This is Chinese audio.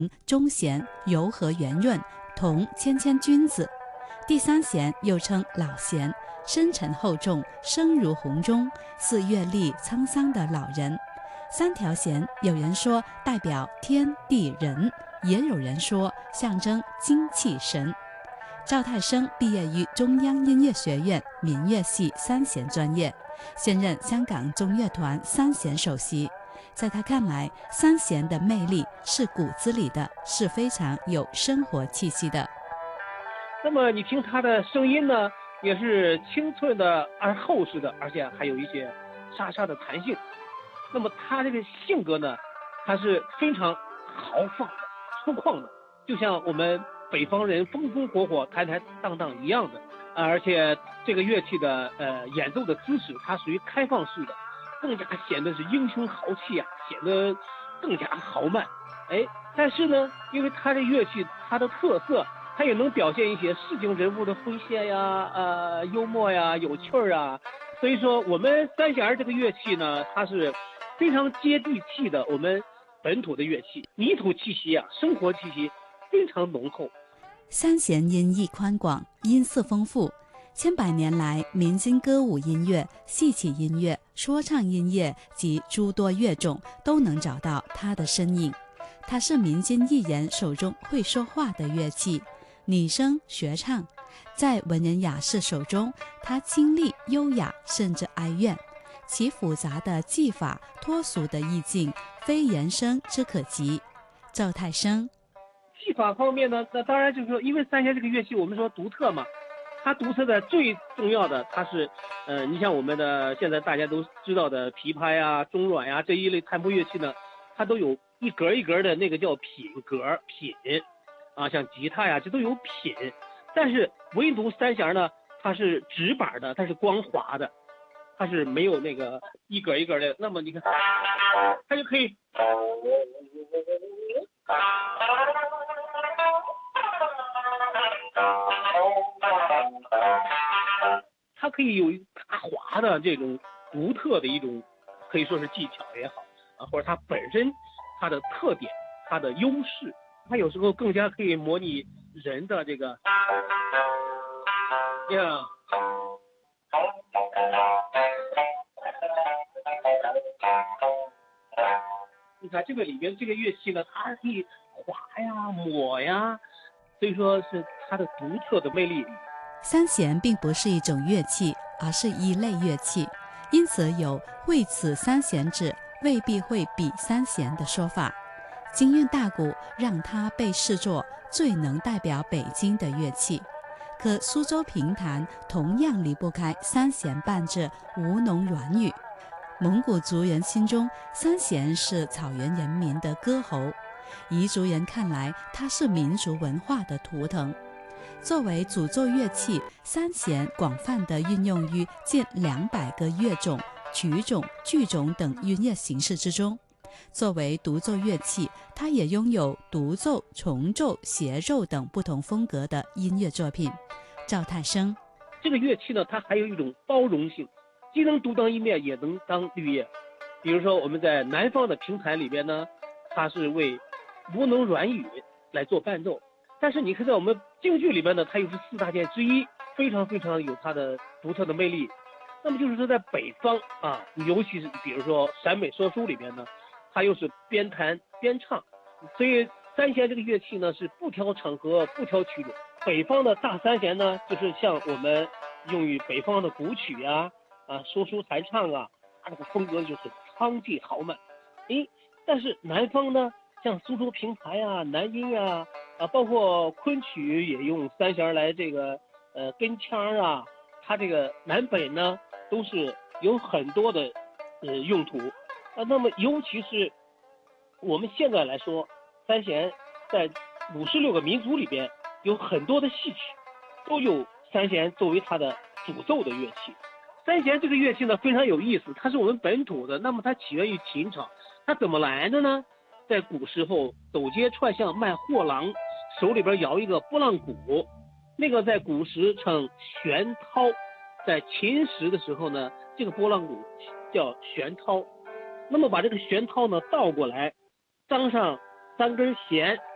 中弦，柔和圆润，同谦谦君子。第三弦又称老弦，深沉厚重，声如洪钟，似阅历沧桑的老人。三条弦有人说代表天地人，也有人说象征精气神。赵太生毕业于中央音乐学院民乐系三弦专业，现任香港中乐团三弦首席。在他看来，三弦的魅力是骨子里的，是非常有生活气息的。 那么你听他的声音呢，也是清脆的而厚实的，而且还有一些沙沙的弹性。那么他这个性格呢，他是非常豪放的、粗犷的，就像我们北方人风风火火、坦坦荡荡一样的。而且这个乐器的演奏的姿势，它属于开放式的，更加显得是英雄豪气啊，显得更加豪迈。但是呢，因为他这乐器它的特色，它也能表现一些市井人物的诙谐呀、幽默呀、有趣儿啊。所以说，我们三弦这个乐器呢，它是非常接地气的，我们本土的乐器，泥土气息啊，生活气息非常浓厚。 三弦音域宽广，音色丰富，千百年来，民间歌舞音乐、戏曲音乐、说唱音乐及诸多乐种都能找到它的身影。它是民间艺人手中会说话的乐器，女声学唱，在文人雅士手中，它清丽优雅，甚至哀怨。其复杂的技法、脱俗的意境，非人声之可及。赵太生。 技法方面呢，那当然就是说，因为三弦这个乐器，我们说独特嘛，它独特的最重要的，它是，你像我们的现在大家都知道的琵琶呀、中阮呀这一类弹拨乐器呢，它都有一格一格的那个叫品格品，啊，像吉他呀，这都有品，但是唯独三弦呢，它是直板的，它是光滑的，它是没有那个一格一格的。那么你看，它就可以。它可以有打滑的这种独特的一种，可以说是技巧也好啊，或者它本身它的特点、它的优势，它有时候更加可以模拟人的这个呀。你看这个里边这个乐器呢，它可以滑呀、抹呀，所以说是它的独特的魅力。 三弦并不是一种乐器，而是一类乐器，因此有会此三弦者，未必会比三弦的说法。京韵大鼓让它被视作最能代表北京的乐器，可苏州评弹同样离不开三弦伴着吴侬软语。蒙古族人心中，三弦是草原人民的歌喉，彝族人看来，它是民族文化的图腾。作为主奏乐器，三弦广泛地运用于近200个乐种、曲种、剧种等音乐形式之中。作为独奏乐器，它也拥有独奏、重奏、协奏等不同风格的音乐作品。赵太生。 这个乐器呢，它还有一种包容性，既能独当一面，也能当绿叶。比如说我们在南方的评弹里边呢，它是为吴侬软语来做伴奏，但是你看在我们京剧里边呢，它又是4大件之一，非常非常有它的独特的魅力。那么就是说在北方啊，尤其是比如说陕北说书里边呢，它又是边弹边唱，所以三弦这个乐器呢是不挑场合不挑曲种。北方的大三弦呢，就是像我们用于北方的古曲呀、说书弹唱啊，它这个风格就是苍劲豪迈。但是南方呢，像苏州评弹呀、南音呀，包括昆曲也用三弦来这个跟腔啊，它这个南北呢都是有很多的用途。那么尤其是我们现在来说，三弦在56个民族里边有很多的戏曲都有三弦作为它的主奏的乐器。三弦这个乐器呢非常有意思，它是我们本土的，那么它起源于秦朝。它怎么来的呢？在古时候走街串巷卖货郎手里边摇一个拨浪鼓，那个在古时称玄涛，在秦时的时候呢，这个拨浪鼓叫玄涛。那么把这个玄涛呢倒过来，张上3根弦，